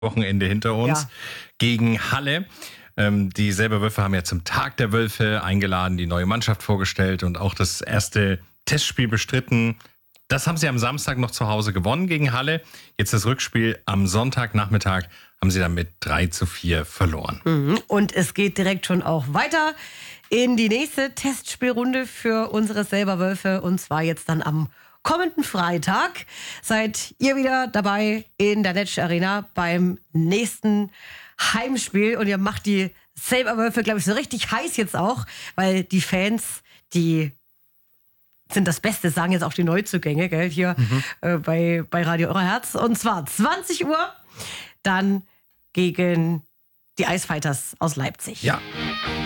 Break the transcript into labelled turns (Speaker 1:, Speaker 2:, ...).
Speaker 1: Wochenende hinter uns gegen Halle. Die selber Wölfe haben ja zum Tag der Wölfe eingeladen, die neue Mannschaft vorgestellt und auch das erste Testspiel bestritten. Das haben sie am Samstag noch zu Hause gewonnen gegen Halle. Jetzt das Rückspiel am Sonntagnachmittag haben sie dann mit 3-4 verloren.
Speaker 2: Und es geht direkt schon auch weiter in die nächste Testspielrunde für unsere selber Wölfe. Und zwar jetzt dann am kommenden Freitag seid ihr wieder dabei in der Netsch Arena beim nächsten Heimspiel. Und ihr macht die selber Wölfe, glaube ich, so richtig heiß jetzt auch, weil die Fans, die sind das Beste, sagen jetzt auch die Neuzugänge, gell, hier bei Radio Euroherz. Und zwar 20 Uhr, dann gegen die Eisfighters aus Leipzig.
Speaker 1: Ja.